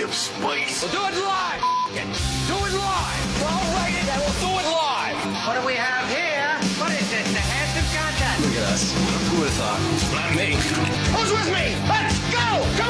of spice. We'll do it live. Do it live. We'll write it and we'll do it live. What do we have here? What is this? The handsome contest. Look at us. Who would have thought? Not me. Who's with me? Let's go! Come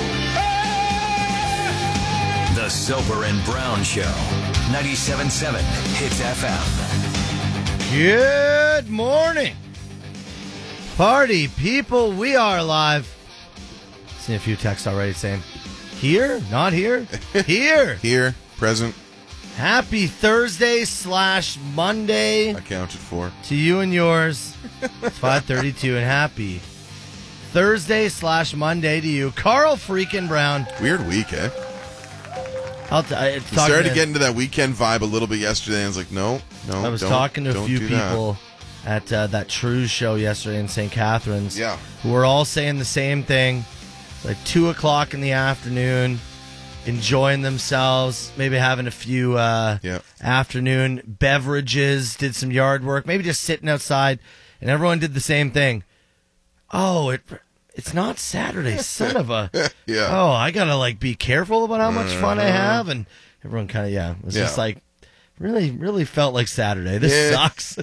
on! The Soper and Brown Show. 97.7 Hits FM. Good morning, party people. We are live. Seen a few texts already saying, here, not here, here. Here, present. Happy Thursday / Monday Accounted for. to you and yours. It's 5:32 and happy Thursday / Monday to you. Carl freaking Brown. Weird week, eh? I Started to get into that weekend vibe a little bit yesterday. I was like, no. I was don't- talking to a don't few do that. people at that Trues show yesterday in St. Catharines. Yeah. Who were all saying the same thing. Like 2 o'clock in the afternoon, enjoying themselves, maybe having a few afternoon beverages, did some yard work, maybe just sitting outside, and everyone did the same thing. Oh, it's not Saturday, son of a... Yeah. Oh, I gotta be careful about how much fun I have, and everyone kind of, it was just like, really felt like Saturday. This sucks.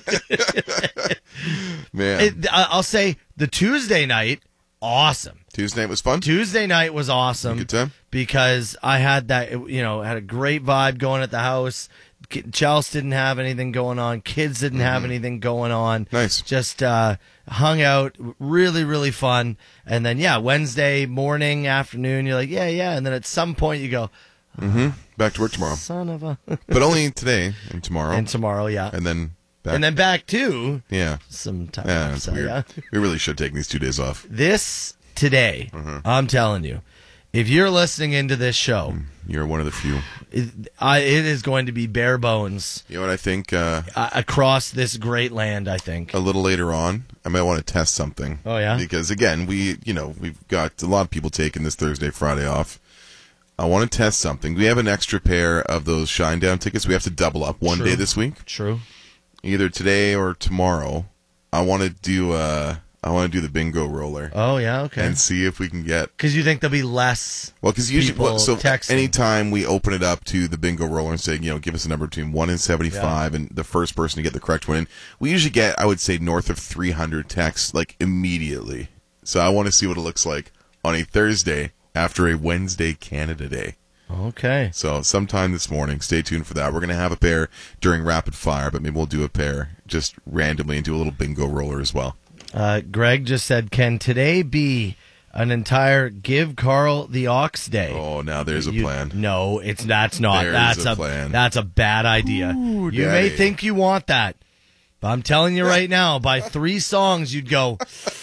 Man. I'll say the Tuesday night, awesome. Tuesday night was fun? Tuesday night was awesome. Good time? Because I had that, had a great vibe going at the house. Chelsea didn't have anything going on. Kids didn't have anything going on. Nice. Just hung out. Really, really fun. And then, Wednesday morning, afternoon, you're like, yeah. And then at some point you go, Back to work tomorrow. son of a... But only today and tomorrow. And tomorrow, yeah. And then back. And then back to Yeah. some time. Yeah, off, that's so, weird. yeah. We really should take these 2 days off. This today, I'm telling you, if you're listening into this show, You're one of the few. it is going to be bare bones You know what I think? across this great land, I think. A little later on, I might want to test something. Oh, yeah? Because again, we've got a lot of people taking this Thursday, Friday off. I want to test something. We have an extra pair of those Shinedown tickets. We have to double up one True. day this week, True. either today or tomorrow. I want to do the bingo roller Oh, yeah, okay. and see if we can get. Because you think there'll be less Well, because usually, people so texting. anytime we open it up to the bingo roller and say, give us a number between 1 and 75, and the first person to get the correct one in, we usually get, I would say, north of 300 texts immediately. So I want to see what it looks like on a Thursday after a Wednesday Canada Day. Okay. So sometime this morning, stay tuned for that. We're going to have a pair during rapid fire, but maybe we'll do a pair just randomly and do a little bingo roller as well. Greg just said, can today be an entire Give Carl the Ox Day? Oh, now there's a plan. No, that's not. There's That's a plan. That's a bad idea. Ooh, You may Daddy. think you want that, but I'm telling you right now, by 3 songs, you'd go,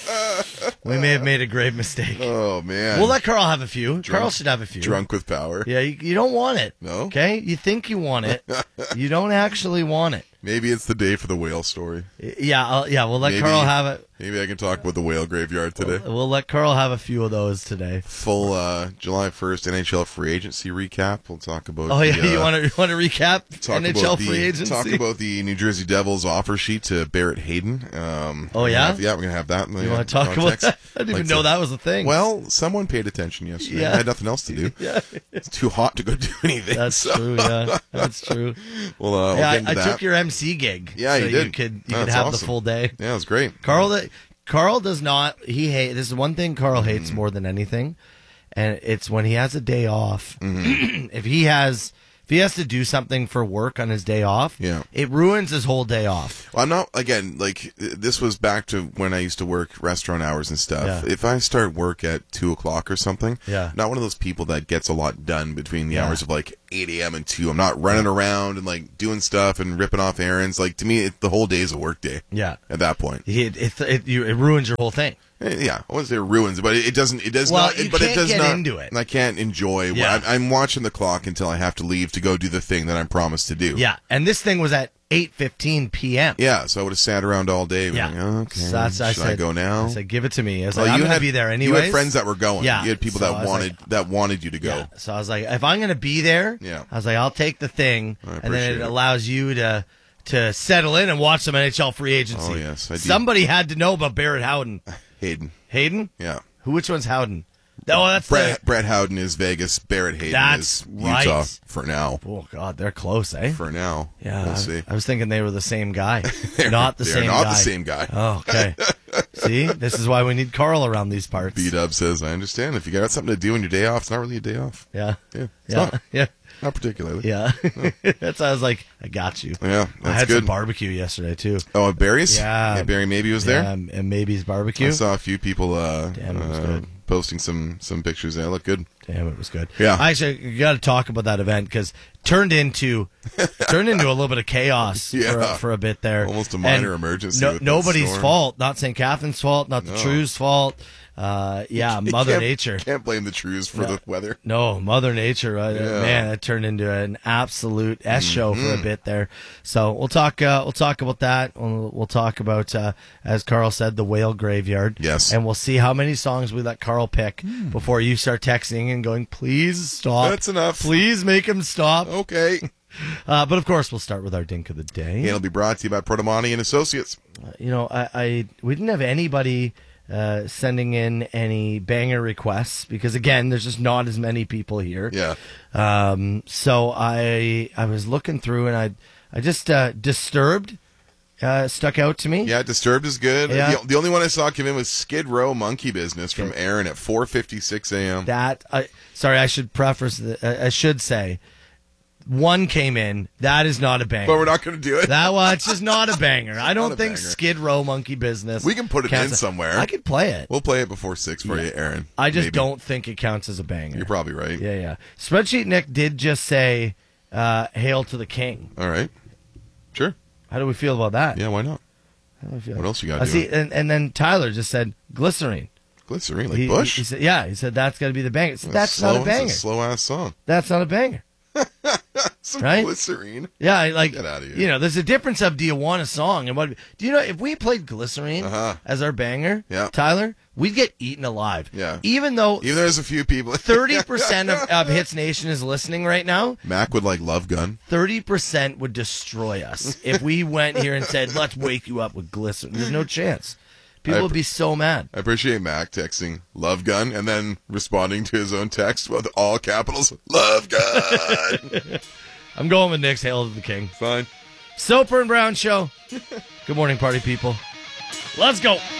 we may have made a grave mistake. Oh, man. We'll let Carl have a few. Carl should have a few. Drunk with power. Yeah, you don't want it. No? Okay? You think you want it. You don't actually want it. Maybe it's the day for the whale story. Yeah, we'll let Maybe- Carl have it. Maybe I can talk about the whale graveyard today. We'll let Carl have a few of those today. Full July 1st NHL free agency recap. We'll talk about. Oh, yeah, the, you want to recap talk NHL about free agency? Talk about the New Jersey Devils offer sheet to Barrett Hayden. Oh, yeah? We're gonna have that. In the, You want to talk context. about that? I didn't even know that was a thing. Well, someone paid attention yesterday. Yeah. I had nothing else to do. Yeah. It's too hot to go do anything. That's so- true, yeah. That's true. We'll Yeah, get into I that. took your MC gig. Yeah, so you did. You could That's have the awesome. full day. Yeah, it was great. Carl does not. This is one thing Carl hates more than anything, and it's when he has a day off. If he has to do something for work on his day off, Yeah. it ruins his whole day off. Well, I'm not, again, this was back to when I used to work restaurant hours and stuff. Yeah. If I start work at 2 o'clock or something, Yeah. not one of those people that gets a lot done between the Yeah. hours of 8 a.m. and 2. I'm not running around and doing stuff and ripping off errands. To me, the whole day is a work day Yeah, at that point. it ruins your whole thing. Yeah, I wouldn't say it ruins it, but it doesn't. It does Well, not. you But it can't does get not. into it. And I can't enjoy. Yeah. I'm watching the clock until I have to leave to go do the thing that I'm promised to do. Yeah, and this thing was at 8:15 p.m. Yeah, so I would have sat around all day. Yeah. Like, okay. So that's- should I go now? I said, give it to me. I was Oh, like, I'm you going to had- be there anyways. You had friends that were going. Yeah. You had people So I that was wanted you to go. Yeah. So I was like, if I'm going to be there, Yeah. I was like, I'll take the thing, I and then it appreciate it. allows you to settle in and watch some NHL free agency. Oh, yes, I do. Somebody had to know about Barrett Howden. Hayden. Hayden? Yeah. Which one's Howden? Oh, that's Brett Howden is Vegas. Barrett Hayden That's is Utah right. for now. Oh, God, they're close, eh? For now. Yeah, We'll see. I was thinking they were the same guy. They're not the same not guy. the same guy. Oh, okay. See, this is why we need Carl around these parts. B-Dub says, I understand. If you got something to do on your day off, it's not really a day off. Yeah. Yeah. It's Yeah. not. Yeah. Not particularly. Yeah. That's why I was like, I got you. Yeah, I that's had good. some barbecue yesterday, too. Oh, at Barry's? Yeah. Barry maybe was there? Yeah, and maybe's barbecue. I saw a few people Damn, it was good. posting some pictures there. Look good. Damn, it was good. Yeah. Actually, you got to talk about that event because turned into a little bit of chaos Yeah. for a bit there. Almost a minor And emergency with that nobody's storm. fault. Not St. Catherine's fault. Not the True's fault. Mother Nature. Can't blame the Trues for the weather. No, Mother Nature. Yeah. Man, it turned into an absolute S show for a bit there. So we'll talk about that. We'll talk about, as Carl said, the whale graveyard. Yes. And we'll see how many songs we let Carl pick before you start texting and going, please stop. That's enough. Please make him stop. Okay. But of course, we'll start with our Dink of the Day. And it'll be brought to you by Protomani and Associates. We didn't have anybody sending in any banger requests because again, there's just not as many people here. Yeah. So I was looking through and I just Disturbed stuck out to me. Yeah, Disturbed is good. Yeah. The only one I saw come in was Skid Row Monkey Business from Aaron at 4:56 a.m. I should preface. I should say, one came in. That is not a banger. But we're not going to do it. It's just not a banger. I don't Not a think banger. Skid Row Monkey Business. We can put it counts in somewhere. I could play it. We'll play it before 6 for you, Aaron. I just Maybe. don't think it counts as a banger. You're probably right. Yeah. Spreadsheet Nick did just say, "Hail to the King." All right. Sure. How do we feel about that? Yeah, why not? How do we feel? What else you got I to see, do? and then Tyler just said Glycerine. Glycerine, like Bush? He said, yeah, he said that's got to be the banger. That's not a banger. It's a slow-ass song. That's not a banger. Some Right? Glycerine. Yeah, Get outta here. there's a difference of do you want a song and what? Do you know if we played Glycerine as our banger, Yeah. Tyler, we'd get eaten alive. Yeah. Even though There's a few people. 30% of Hits Nation is listening right now, Mac would like Love Gun. 30% would destroy us if we went here and said, "Let's wake you up with Glycerine." There's no chance. People would be so mad. I appreciate Mac texting Love Gun and then responding to his own text with all capitals, Love Gun. I'm going with Nick's Hail to the King. Fine. Soper and Brown Show. Good morning, party people. Let's go.